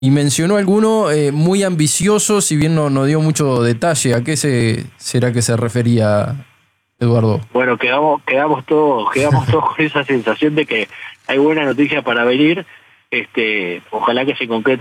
Y mencionó alguno muy ambicioso, si bien no dio mucho detalle. ¿A qué será que se refería, Eduardo? Bueno, quedamos todos con esa sensación de que hay buena noticia para venir. Ojalá que se concrete